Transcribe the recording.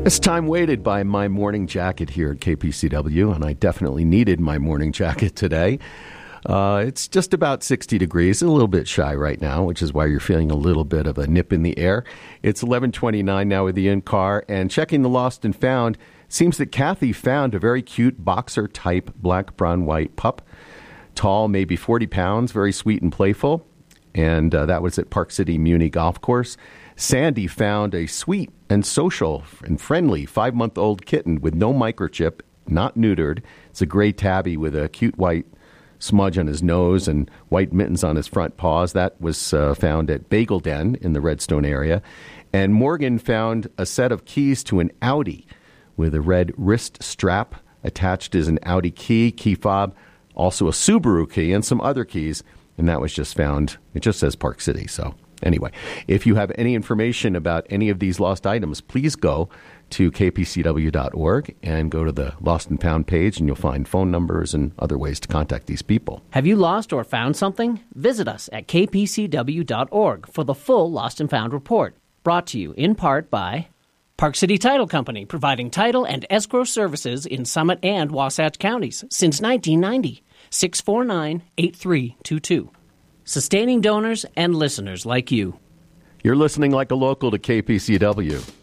This time waited by my morning jacket here at KPCW, and I definitely needed my morning jacket today. It's just about 60 degrees, a little bit shy right now, which is why you're feeling a little bit of a nip in the air. It's 11:29 now with the in-car, and checking the lost and found, seems that Kathy found a very cute boxer-type black, brown, white pup. Tall, maybe 40 pounds, very sweet and playful, and that was at Park City Muni Golf Course. Sandy found a sweet and social and friendly 5-month-old kitten with no microchip, not neutered. It's a gray tabby with a cute white smudge on his nose and white mittens on his front paws. That was found at Bagel Den in the Redstone area. And Morgan found a set of keys to an Audi with a red wrist strap. Attached is an Audi key fob, also a Subaru key, and some other keys. And that was just found. It just says Park City, so... Anyway, if you have any information about any of these lost items, please go to kpcw.org and go to the Lost and Found page, and you'll find phone numbers and other ways to contact these people. Have you lost or found something? Visit us at kpcw.org for the full Lost and Found report, brought to you in part by Park City Title Company, providing title and escrow services in Summit and Wasatch counties since 1990. 649-8322. Sustaining donors and listeners like you. You're listening like a local to KPCW.